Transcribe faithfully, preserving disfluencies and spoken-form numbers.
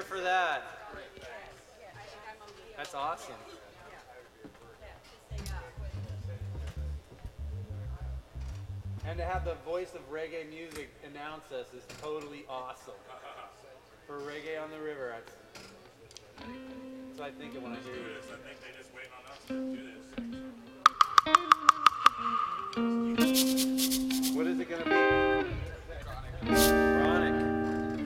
for that. That's awesome. And to have the voice of reggae music announce us is totally awesome. For Reggae on the River, that's, that's what I think of when I hear you. I think they just waiting on us to do this. What is it going to be?